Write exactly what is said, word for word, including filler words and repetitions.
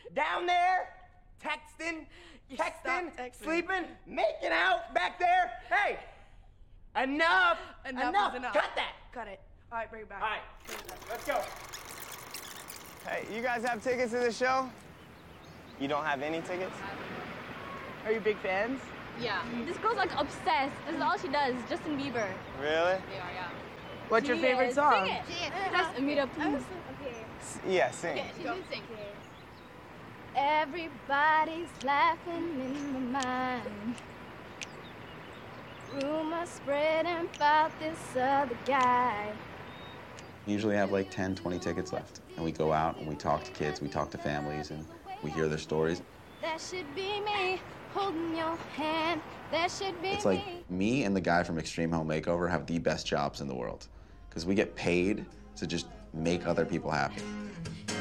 down there, texting, texting, texting, sleeping, making out back there. Hey, enough, enough, enough. is enough. Cut that. Cut it. All right, bring it back. All right, let's go. Hey, you guys have tickets to the show? You don't have any tickets? Are you big fans? Yeah. This girl's like obsessed. This is all she does. Justin Bieber. Really? They are, yeah. What's your She favorite is. song? Sing it. Just Amira, please. S- Yeah, sing. Okay, she did sing. Everybody's laughing in my mind. Rumors spreading about this other guy. We usually have like ten, twenty tickets left. And we go out and we talk to kids, we talk to families, and we hear their stories. That should be me holding your hand. That should be It's me. like me and the guy from Extreme Home Makeover have the best jobs in the world. Because we get paid to just make other people happy.